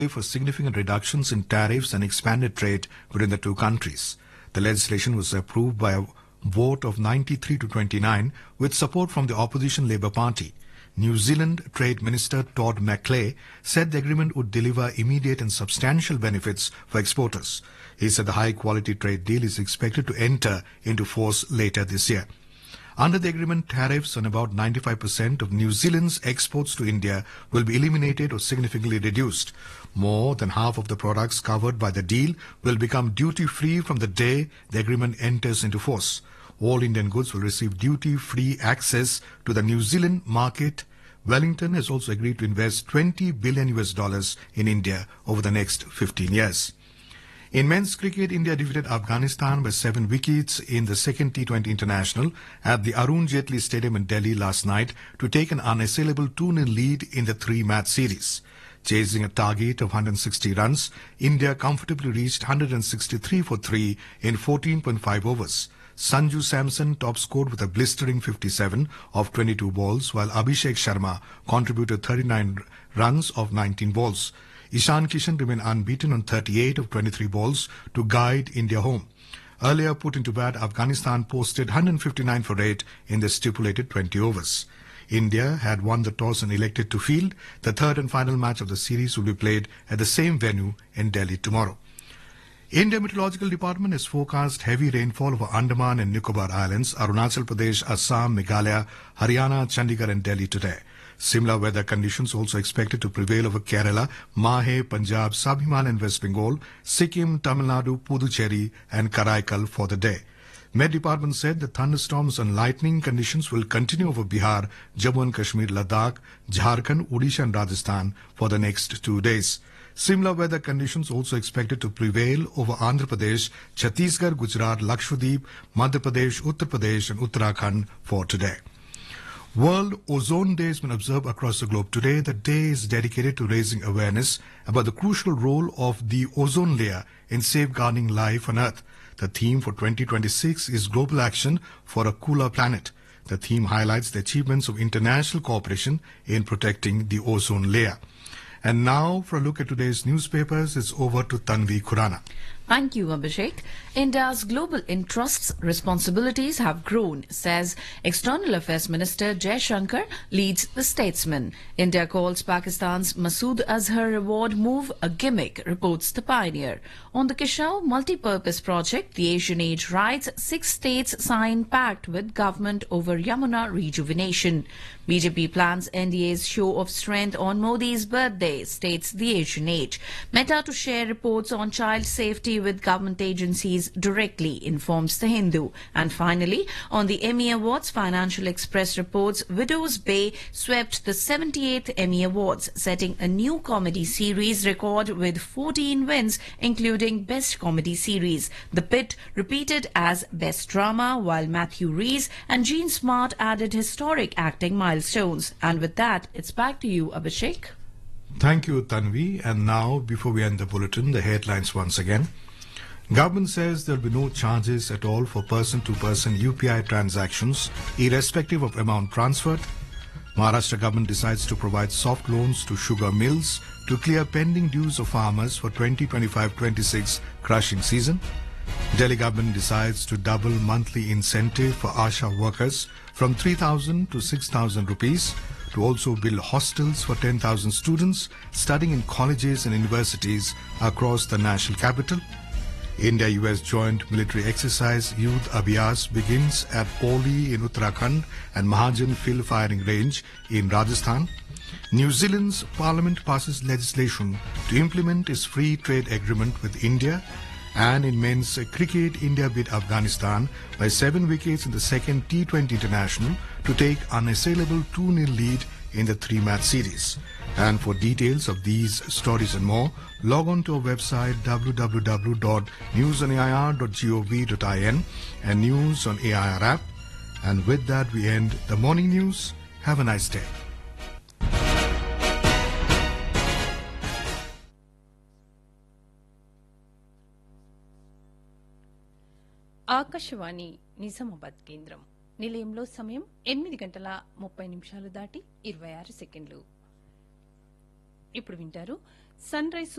for significant reductions in tariffs and expanded trade between the two countries. The legislation was approved by a vote of 93 to 29 with support from the opposition Labour Party. New Zealand Trade Minister Todd McClay said the agreement would deliver immediate and substantial benefits for exporters. He said the high-quality trade deal is expected to enter into force later this year. Under the agreement, tariffs on about 95% of New Zealand's exports to India will be eliminated or significantly reduced. More than half of the products covered by the deal will become duty-free from the day the agreement enters into force. All Indian goods will receive duty-free access to the New Zealand market. Wellington has also agreed to invest $20 billion in India over the next 15 years. In men's cricket, India defeated Afghanistan by 7 wickets in the second T20 international at the Arun Jaitley Stadium in Delhi last night to take an unassailable 2-0 lead in the 3-match series. Chasing a target of 160 runs, India comfortably reached 163 for 3 in 14.5 overs. Sanju Samson top-scored with a blistering 57 of 22 balls, while Abhishek Sharma contributed 39 runs of 19 balls. Ishan Kishan remained unbeaten on 38 of 23 balls to guide India home. Earlier put into bat, Afghanistan posted 159 for 8 in the stipulated 20 overs. India had won the toss and elected to field. The third and final match of the series will be played at the same venue in Delhi tomorrow. India Meteorological Department has forecast heavy rainfall over Andaman and Nicobar Islands, Arunachal Pradesh, Assam, Meghalaya, Haryana, Chandigarh and Delhi today. Similar weather conditions also expected to prevail over Kerala, Mahe, Punjab, Sub-Himalayan and West Bengal, Sikkim, Tamil Nadu, Puducherry and Karaikal for the day. Met Department said the thunderstorms and lightning conditions will continue over Bihar, Jammu and Kashmir, Ladakh, Jharkhand, Odisha and Rajasthan for the next 2 days. Similar weather conditions also expected to prevail over Andhra Pradesh, Chhattisgarh, Gujarat, Lakshadweep, Madhya Pradesh, Uttar Pradesh and Uttarakhand for today. World Ozone Day has been observed across the globe today. The day is dedicated to raising awareness about the crucial role of the ozone layer in safeguarding life on Earth. The theme for 2026 is Global Action for a Cooler Planet. The theme highlights the achievements of international cooperation in protecting the ozone layer. And now, for a look at today's newspapers, it's over to Tanvi Khurana. Thank you, Abhishek. India's global interests responsibilities have grown, says External Affairs Minister Jai Shankar leads the statesman. India calls Pakistan's Masood Azhar reward move a gimmick, reports the Pioneer. On the Kishau multi-purpose project, the Asian Age writes 6 states sign pact with government over Yamuna rejuvenation. BJP plans NDA's show of strength on Modi's birthday, states the Asian Age. Meta to share reports on child safety with government agencies directly, informs the Hindu. And finally, on the Emmy Awards, Financial Express reports Widow's Bay swept the 78th Emmy Awards, setting a new comedy series record with 14 wins, including Best Comedy Series. The Pit repeated as Best Drama, while Matthew Rhys and Jean Smart added historic acting milestones. And with that, it's back to you, Abhishek. Thank you, Tanvi. And now, before we end the bulletin, the headlines once again. Government says there will be no charges at all for person-to-person UPI transactions, irrespective of amount transferred. Maharashtra government decides to provide soft loans to sugar mills to clear pending dues of farmers for 2025-26 crushing season. Delhi government decides to double monthly incentive for ASHA workers from 3,000 to 6,000 rupees, to also build hostels for 10,000 students studying in colleges and universities across the national capital. India-US joint military exercise Yudh Abhyas begins at Oli in Uttarakhand and Mahajan Field Firing Range in Rajasthan. New Zealand's parliament passes legislation to implement its free trade agreement with India. And in men's cricket, India beat Afghanistan by 7 wickets in the second T20 international to take unassailable 2-0 lead in the 3-match series. And for details of these stories and more, log on to our website www.newsonair.gov.in and News on AIR app. And with that, we end the morning news. Have a nice day. Akashvani Nizamabad కేంద్రం నిలయంలో సమయం 8:30 దాటి 26 సెకండ్లు. ఇప్పుడు వింటారు sun rise